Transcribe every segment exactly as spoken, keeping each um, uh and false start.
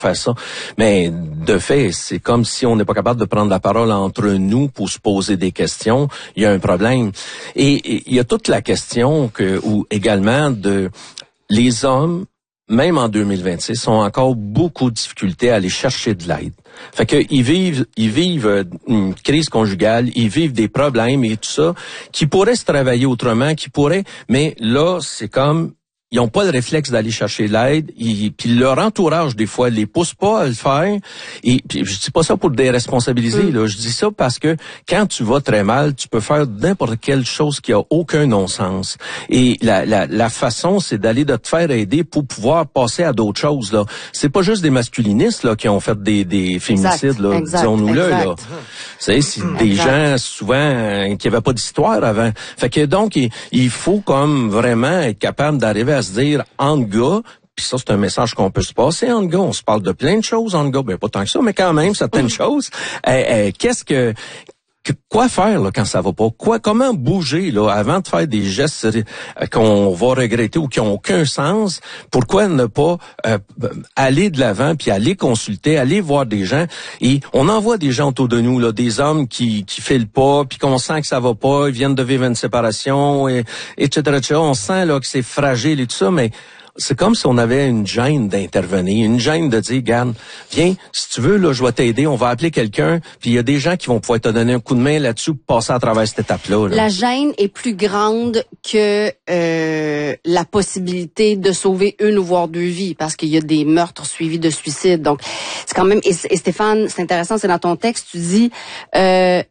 faire ça. Mais de fait, c'est comme si on n'est pas capable de prendre la parole entre nous pour se poser des questions. Il y a un problème. Et, et il y a toute la question que, ou également de les hommes, même en deux mille vingt-six, ont encore beaucoup de difficultés à aller chercher de l'aide. Fait que ils vivent, ils vivent une crise conjugale, ils vivent des problèmes et tout ça, qui pourraient se travailler autrement, qui pourraient, mais là, c'est comme ils n'ont pas le réflexe d'aller chercher l'aide, ils, puis leur entourage, des fois, les pousse pas à le faire. Et puis, je dis pas ça pour déresponsabiliser, mm. là. Je dis ça parce que quand tu vas très mal, tu peux faire n'importe quelle chose qui a aucun non-sens. Et la, la, la façon, c'est d'aller de te faire aider pour pouvoir passer à d'autres choses, là. C'est pas juste des masculinistes, là, qui ont fait des, des féminicides, là, disons-nous-le, là. C'est, c'est des exact. gens, souvent, euh, qui avaient pas d'histoire avant. Fait que donc, il, il faut comme vraiment être capable d'arriver à se dire entre gars, puis ça c'est un message qu'on peut se passer entre gars, on se parle de plein de choses entre gars, ben pas tant que ça, mais quand même certaines choses. Euh, euh, qu'est-ce que, que quoi faire là quand ça va pas? Quoi, comment bouger là avant de faire des gestes euh, qu'on va regretter ou qui ont aucun sens? Pourquoi ne pas euh, aller de l'avant puis aller consulter, aller voir des gens? Et on en voit des gens autour de nous là, des hommes qui qui filent pas, puis qu'on sent que ça va pas, ils viennent de vivre une séparation, et etc., et cetera. On sent là que c'est fragile et tout ça, mais c'est comme si on avait une gêne d'intervenir, une gêne de dire, regarde, viens, si tu veux, là, je vais t'aider, on va appeler quelqu'un, puis il y a des gens qui vont pouvoir te donner un coup de main là-dessus pour passer à travers cette étape-là. Là. La gêne est plus grande que euh, la possibilité de sauver une ou voire deux vies, parce qu'il y a des meurtres suivis de suicides. Donc, c'est quand même... Et, et Stéphane, c'est intéressant, c'est dans ton texte, tu dis... Euh,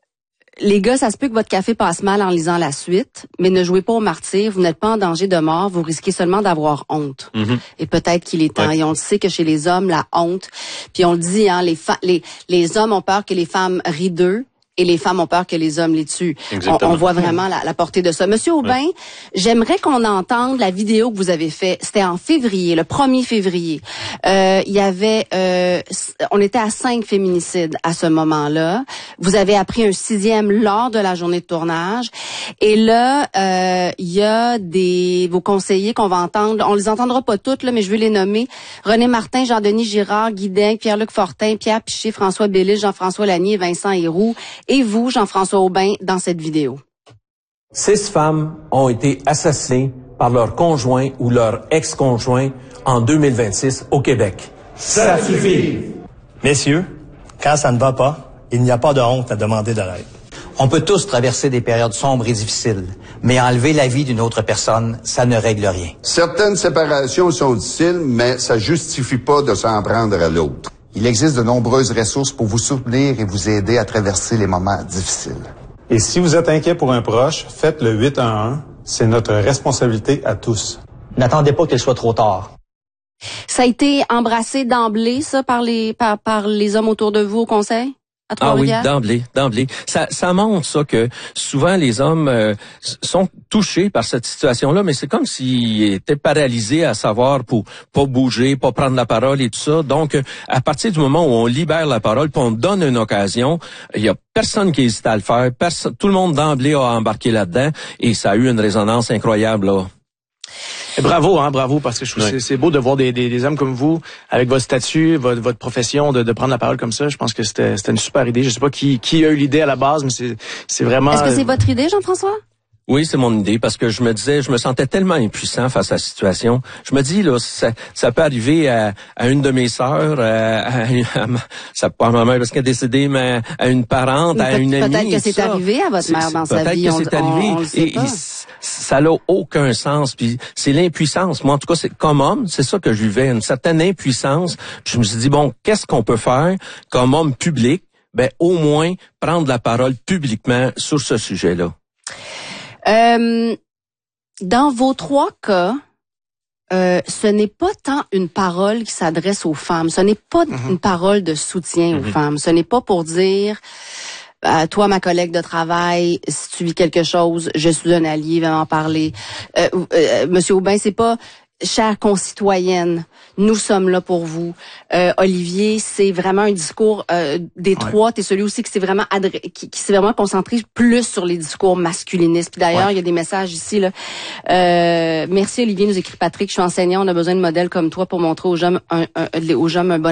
les gars, ça se peut que votre café passe mal en lisant la suite, mais ne jouez pas au martyr, vous n'êtes pas en danger de mort, vous risquez seulement d'avoir honte. Mm-hmm. Et peut-être qu'il est temps. Ouais. Et on le sait que chez les hommes, la honte, puis on le dit, hein, les, fa- les, les hommes ont peur que les femmes rient d'eux, et les femmes ont peur que les hommes les tuent. On, on voit vraiment la, la portée de ça. Monsieur Aubin, ouais. J'aimerais qu'on entende la vidéo que vous avez faite. C'était en février, le premier février. Euh, il y avait, euh, on était à cinq féminicides à ce moment-là. Vous avez appris un sixième lors de la journée de tournage. Et là, euh, il y a des vos conseillers qu'on va entendre. On les entendra pas toutes là, mais je veux les nommer. René Martin, Jean-Denis Girard, Guy Dain, Pierre-Luc Fortin, Pierre Piché, François Bélis, Jean-François Lanier, Vincent Héroux. Et vous, Jean-François Aubin, dans cette vidéo. Six femmes ont été assassinées par leur conjoint ou leur ex-conjoint en deux mille vingt-six au Québec. Ça suffit! Messieurs, quand ça ne va pas, il n'y a pas de honte à demander de l'aide. On peut tous traverser des périodes sombres et difficiles, mais enlever la vie d'une autre personne, ça ne règle rien. Certaines séparations sont difficiles, mais ça justifie pas de s'en prendre à l'autre. Il existe de nombreuses ressources pour vous soutenir et vous aider à traverser les moments difficiles. Et si vous êtes inquiet pour un proche, faites le huit un un. C'est notre responsabilité à tous. N'attendez pas qu'il soit trop tard. Ça a été embrassé d'emblée, ça, par les, par, par les hommes autour de vous au conseil? Ah oui, d'emblée, d'emblée. Ça, ça montre ça que souvent les hommes euh, sont touchés par cette situation-là, mais c'est comme s'ils étaient paralysés à savoir pour pas bouger, pas prendre la parole et tout ça. Donc, à partir du moment où on libère la parole, puis on donne une occasion, il y a personne qui hésite à le faire. Personne, tout le monde d'emblée a embarqué là-dedans et ça a eu une résonance incroyable là. Et bravo, hein, bravo, parce que je trouve que ouais. c'est, c'est beau de voir des, des, des hommes comme vous, avec votre statut, votre, votre profession, de, de prendre la parole comme ça. Je pense que c'était, c'était une super idée. Je sais pas qui, qui a eu l'idée à la base, mais c'est, c'est vraiment... Est-ce que c'est votre idée, Jean-François? Oui, c'est mon idée, parce que je me disais, je me sentais tellement impuissant face à la situation. Je me dis, là, ça, ça peut arriver à, à une de mes sœurs, à, à, à, ça peut pas à ma mère parce qu'elle est décédée, mais à une parente, à une amie. Peut-être que c'est ça. arrivé à votre mère dans sa vie. Peut-être que c'est on, arrivé. on, on le sait et, pas. et ça n'a aucun sens. Puis c'est l'impuissance. Moi, en tout cas, c'est comme homme, c'est ça que je vivais, une certaine impuissance. Puis je me suis dit, bon, qu'est-ce qu'on peut faire comme homme public? Ben, au moins, prendre la parole publiquement sur ce sujet-là. Euh, dans vos trois cas, euh, ce n'est pas tant une parole qui s'adresse aux femmes. Ce n'est pas mm-hmm. une parole de soutien mm-hmm. aux femmes. Ce n'est pas pour dire, euh, toi, ma collègue de travail, si tu vis quelque chose, je suis un allié, va en parler. Euh, euh, Monsieur Aubin, c'est pas... chères concitoyennes, nous sommes là pour vous. Euh, Olivier, c'est vraiment un discours euh, des trois. Ouais. T'es celui aussi qui s'est vraiment adré- qui, qui s'est vraiment concentré plus sur les discours masculinistes. Puis d'ailleurs, ouais. il y a des messages ici là. Euh, merci Olivier, nous écrit Patrick. Je suis enseignant, on a besoin de modèles comme toi pour montrer aux jeunes un, un, aux jeunes un bon